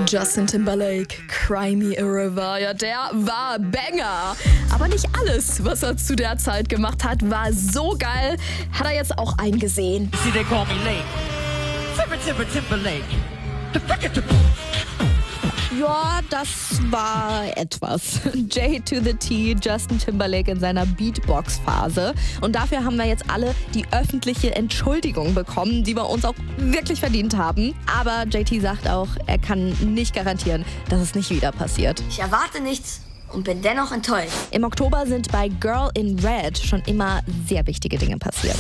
Justin Timberlake, Cry Me a River, ja, der war Banger. Aber nicht alles, was er zu der Zeit gemacht hat, war so geil. Hat er jetzt auch eingesehen. See, they call me late. Timberlake. Ja, das war etwas. J to the T, Justin Timberlake in seiner Beatbox-Phase. Und dafür haben wir jetzt alle die öffentliche Entschuldigung bekommen, die wir uns auch wirklich verdient haben. Aber JT sagt auch, er kann nicht garantieren, dass es nicht wieder passiert. Ich erwarte nichts und bin dennoch enttäuscht. Im Oktober sind bei Girl in Red schon immer sehr wichtige Dinge passiert.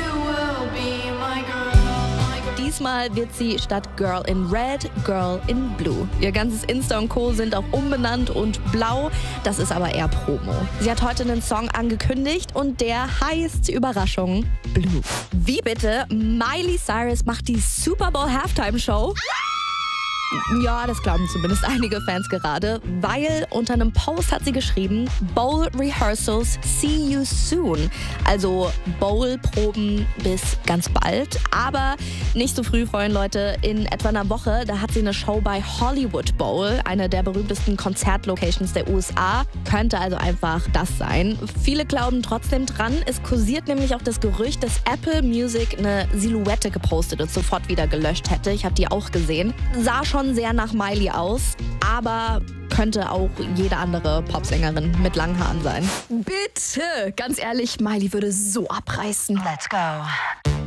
Diesmal wird sie statt Girl in Red, Girl in Blue. Ihr ganzes Insta und Co. sind auch umbenannt und blau. Das ist aber eher Promo. Sie hat heute einen Song angekündigt und der heißt, Überraschung, Blue. Wie bitte? Miley Cyrus macht die Super Bowl Halftime Show? Ja, das glauben zumindest einige Fans gerade, weil unter einem Post hat sie geschrieben, Bowl Rehearsals, see you soon. Also Bowl-Proben bis ganz bald, aber nicht so früh, freuen Leute. In etwa einer Woche, da hat sie eine Show bei Hollywood Bowl, eine der berühmtesten Konzertlocations der USA. Könnte also einfach das sein. Viele glauben trotzdem dran. Es kursiert nämlich auch das Gerücht, dass Apple Music eine Silhouette gepostet und sofort wieder gelöscht hätte. Ich habe die auch gesehen. Sah schon sehr nach Miley aus, aber könnte auch jede andere Popsängerin mit langen Haaren sein. Bitte, ganz ehrlich, Miley würde so abreißen. Let's go.